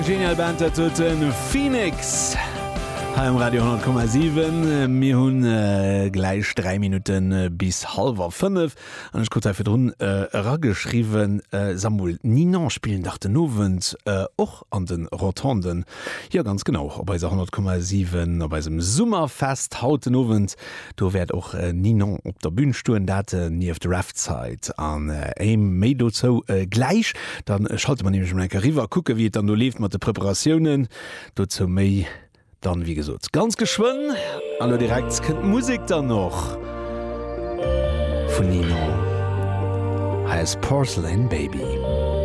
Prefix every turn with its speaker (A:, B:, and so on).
A: Genial Band den Phoenix am Radio 10,7 mir hunn gleich 3 Minuten bis 4:30 an ich kurz einfach run rageschrieben Samuel Ninon spielen nach den Novent och an den Rotonden ja ganz genau bei 100,7 bei dem Summerfest haut den Novent du werd auch Ninon op der Bühnenstuhlen dat nie auf der Raftzeit an méi zo gleich dann schalte man nämlich River gucke wie dann du lief mat de Präparationen du zu méi dann wie gesagt ganz geschwonnen alle direkt kennt Musik dann noch von Nino heißt Porcelain Baby.